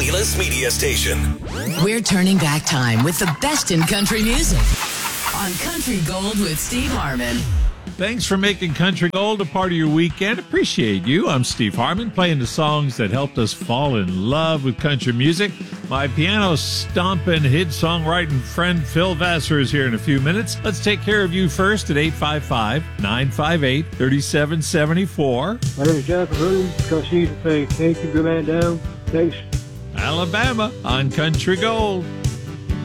Neela's media station. We're turning back time with the best in country music on Country Gold with Steve Harmon. Thanks for making Country Gold a part of your weekend. Appreciate you. I'm Steve Harmon, playing the songs that helped us fall in love with country music. My piano stomping hit songwriting friend Phil Vassar is here in a few minutes. Let's take care of you first at 855-958-3774. My name is Jennifer Hooten. Because she's a thing. Thank you, good man down. Thanks. Alabama on Country Gold.